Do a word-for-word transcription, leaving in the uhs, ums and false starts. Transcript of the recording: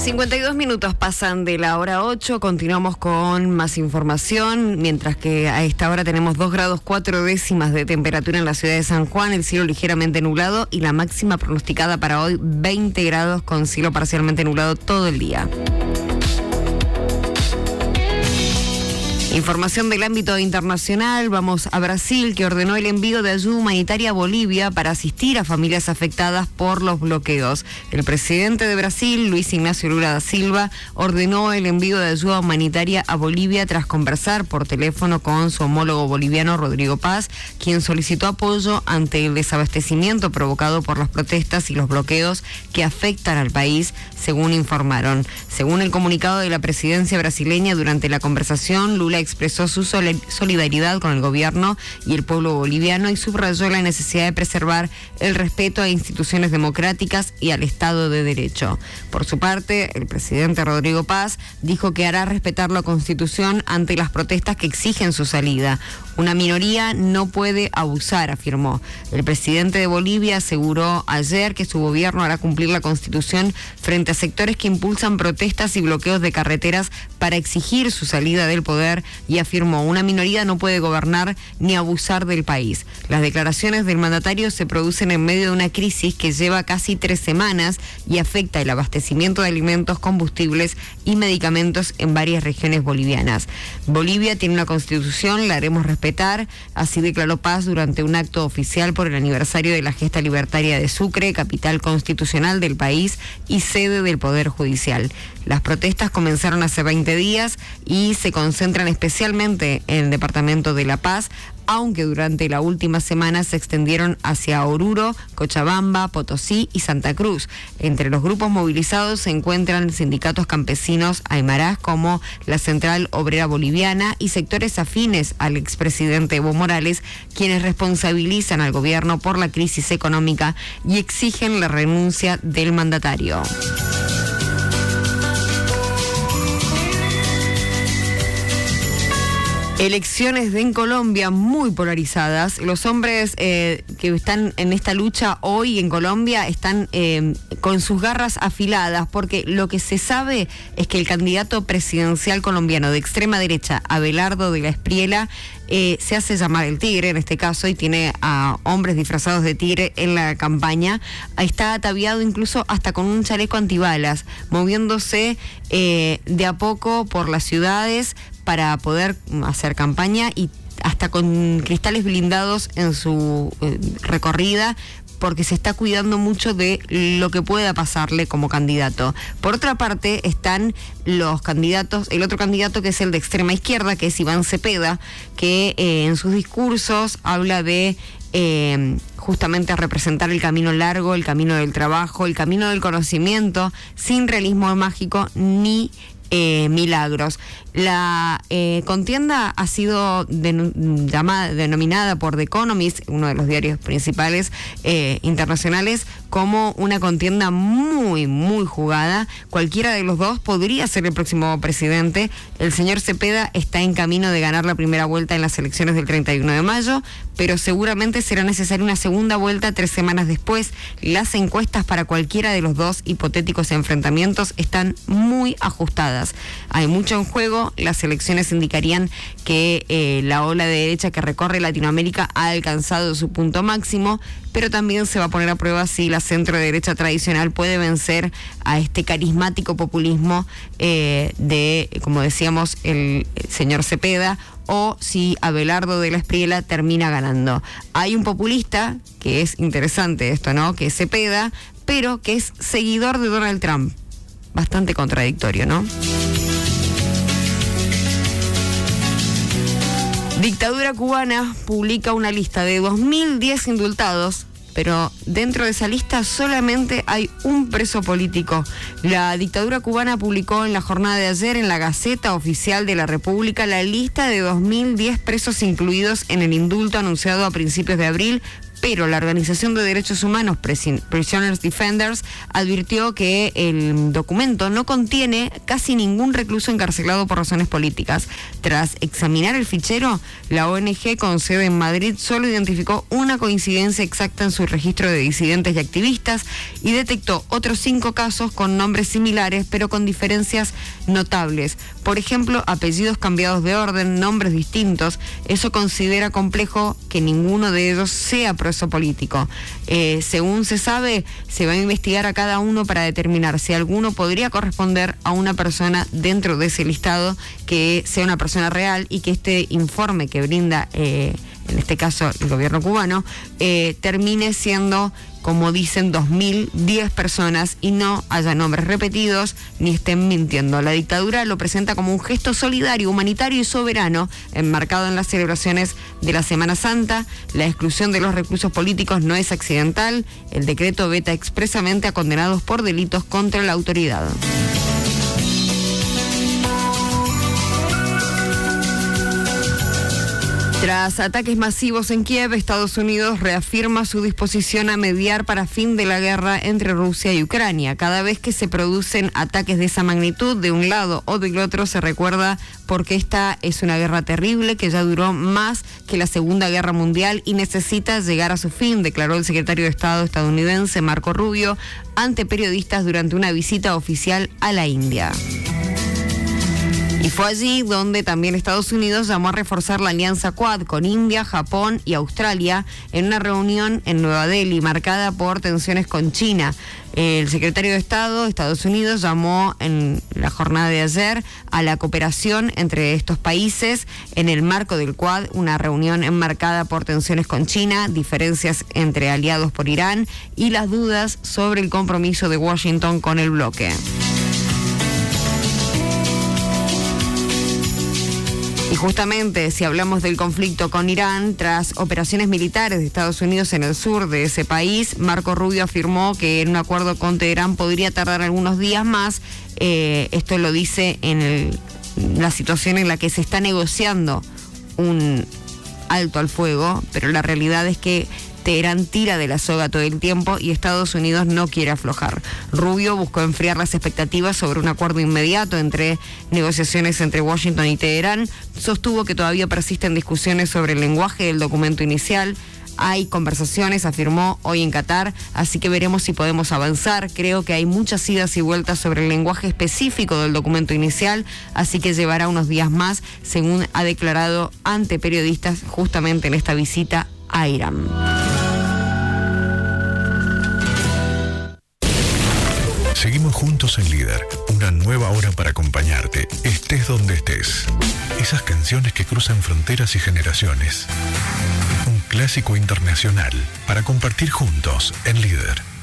cincuenta y dos minutos pasan de la hora ocho, continuamos con más información, mientras que a esta hora tenemos dos grados cuatro décimas de temperatura en la ciudad de San Juan, el cielo ligeramente nublado y la máxima pronosticada para hoy veinte grados con cielo parcialmente nublado todo el día. Información del ámbito internacional, vamos a Brasil, que ordenó el envío de ayuda humanitaria a Bolivia para asistir a familias afectadas por los bloqueos. El presidente de Brasil, Luis Ignacio Lula da Silva, ordenó el envío de ayuda humanitaria a Bolivia tras conversar por teléfono con su homólogo boliviano, Rodrigo Paz, quien solicitó apoyo ante el desabastecimiento provocado por las protestas y los bloqueos que afectan al país, según informaron. Según el comunicado de la presidencia brasileña, durante la conversación, Lula expresó su solidaridad con el gobierno y el pueblo boliviano y subrayó la necesidad de preservar el respeto a instituciones democráticas y al Estado de Derecho. Por su parte, el presidente Rodrigo Paz dijo que hará respetar la Constitución ante las protestas que exigen su salida. Una minoría no puede abusar, afirmó. El presidente de Bolivia aseguró ayer que su gobierno hará cumplir la Constitución frente a sectores que impulsan protestas y bloqueos de carreteras para exigir su salida del poder y afirmó: una minoría no puede gobernar ni abusar del país. Las declaraciones del mandatario se producen en medio de una crisis que lleva casi tres semanas y afecta el abastecimiento de alimentos, combustibles y medicamentos en varias regiones bolivianas. Bolivia tiene una constitución, la haremos respetar, así declaró Paz durante un acto oficial por el aniversario de la gesta libertaria de Sucre, capital constitucional del país y sede del Poder Judicial. Las protestas comenzaron hace veinte días y se concentran especialmente en el departamento de La Paz, aunque durante la última semana se extendieron hacia Oruro, Cochabamba, Potosí y Santa Cruz. Entre los grupos movilizados se encuentran sindicatos campesinos aymarás como la Central Obrera Boliviana y sectores afines al expresidente Evo Morales, quienes responsabilizan al gobierno por la crisis económica y exigen la renuncia del mandatario. Elecciones en Colombia muy polarizadas. Los hombres eh, que están en esta lucha hoy en Colombia están eh, con sus garras afiladas, porque lo que se sabe es que el candidato presidencial colombiano de extrema derecha, Abelardo de la Espriella, eh, se hace llamar el Tigre en este caso y tiene a hombres disfrazados de tigre en la campaña. Está ataviado incluso hasta con un chaleco antibalas, moviéndose eh, de a poco por las ciudades para poder hacer campaña y hasta con cristales blindados en su eh, recorrida, porque se está cuidando mucho de lo que pueda pasarle como candidato. Por otra parte, están los candidatos, el otro candidato que es el de extrema izquierda, que es Iván Cepeda, que eh, en sus discursos habla de eh, justamente representar el camino largo, el camino del trabajo, el camino del conocimiento, sin realismo mágico ni Eh, milagros. La eh, contienda ha sido den- llamada, denominada por The Economist, uno de los diarios principales eh, internacionales, como una contienda muy, muy jugada. Cualquiera de los dos podría ser el próximo presidente. El señor Cepeda está en camino de ganar la primera vuelta en las elecciones del treinta y uno de mayo, pero seguramente será necesaria una segunda vuelta tres semanas después. Las encuestas para cualquiera de los dos hipotéticos enfrentamientos están muy ajustadas. Hay mucho en juego. Las elecciones indicarían que eh, la ola de derecha que recorre Latinoamérica ha alcanzado su punto máximo, pero también se va a poner a prueba si la centro derecha tradicional puede vencer a este carismático populismo eh, de, como decíamos, el señor Cepeda, o si Abelardo de la Espriella termina ganando. Hay un populista, que es interesante esto, ¿no?, que es Cepeda, pero que es seguidor de Donald Trump. Bastante contradictorio, ¿no? Dictadura cubana publica una lista de dos mil diez indultados, pero dentro de esa lista solamente hay un preso político. La dictadura cubana publicó en la jornada de ayer en la Gaceta Oficial de la República la lista de dos mil diez presos incluidos en el indulto anunciado a principios de abril Pero la Organización de Derechos Humanos Prisoners Defenders advirtió que el documento no contiene casi ningún recluso encarcelado por razones políticas. Tras examinar el fichero, la O N G con sede en Madrid solo identificó una coincidencia exacta en su registro de disidentes y activistas y detectó otros cinco casos con nombres similares pero con diferencias notables. Por ejemplo, apellidos cambiados de orden, nombres distintos. Eso considera complejo que ninguno de ellos sea preso político. Eh, según se sabe, se va a investigar a cada uno para determinar si alguno podría corresponder a una persona dentro de ese listado, que sea una persona real y que este informe que brinda, eh, en este caso el gobierno cubano, eh, termine siendo, como dicen, dos mil diez personas y no haya nombres repetidos ni estén mintiendo. La dictadura lo presenta como un gesto solidario, humanitario y soberano, enmarcado en las celebraciones de la Semana Santa. La exclusión de los reclusos políticos no es accidental. El decreto veta expresamente a condenados por delitos contra la autoridad. Tras ataques masivos en Kiev, Estados Unidos reafirma su disposición a mediar para fin de la guerra entre Rusia y Ucrania. Cada vez que se producen ataques de esa magnitud, de un lado o del otro, se recuerda porque esta es una guerra terrible que ya duró más que la Segunda Guerra Mundial y necesita llegar a su fin, declaró el secretario de Estado estadounidense Marco Rubio ante periodistas durante una visita oficial a la India. Y fue allí donde también Estados Unidos llamó a reforzar la alianza Quad con India, Japón y Australia en una reunión en Nueva Delhi marcada por tensiones con China. El secretario de Estado de Estados Unidos llamó en la jornada de ayer a la cooperación entre estos países en el marco del Quad, una reunión enmarcada por tensiones con China, diferencias entre aliados por Irán y las dudas sobre el compromiso de Washington con el bloque. Y justamente, si hablamos del conflicto con Irán, tras operaciones militares de Estados Unidos en el sur de ese país, Marco Rubio afirmó que en un acuerdo con Teherán podría tardar algunos días más. Eh, esto lo dice en el, la situación en la que se está negociando un alto al fuego, pero la realidad es que Teherán tira de la soga todo el tiempo y Estados Unidos no quiere aflojar. Rubio buscó enfriar las expectativas sobre un acuerdo inmediato entre negociaciones entre Washington y Teherán. Sostuvo que todavía persisten discusiones sobre el lenguaje del documento inicial. Hay conversaciones, afirmó, hoy en Qatar, así que veremos si podemos avanzar. Creo que hay muchas idas y vueltas sobre el lenguaje específico del documento inicial, así que llevará unos días más, según ha declarado ante periodistas justamente en esta visita a Irán. Seguimos juntos en Líder, una nueva hora para acompañarte, estés donde estés. Esas canciones que cruzan fronteras y generaciones. Un clásico internacional para compartir juntos en Líder.